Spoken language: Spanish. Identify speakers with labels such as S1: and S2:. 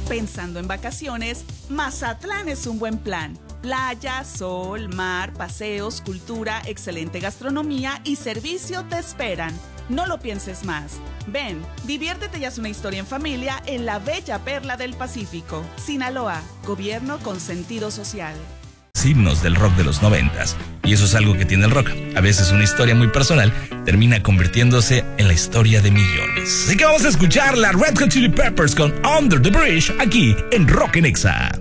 S1: Pensando en vacaciones, Mazatlán es un buen plan. Playa, sol, mar, paseos, cultura, excelente gastronomía y servicio te esperan. No lo pienses más. Ven, diviértete y haz una historia en familia en la bella perla del Pacífico. Sinaloa, gobierno con sentido social.
S2: Himnos del rock de los 90s. Y eso es algo que tiene el rock. A veces una historia muy personal termina convirtiéndose en la historia de millones. Así que vamos a escuchar la Red Hot Chili Peppers con Under the Bridge aquí en Rock en Exa.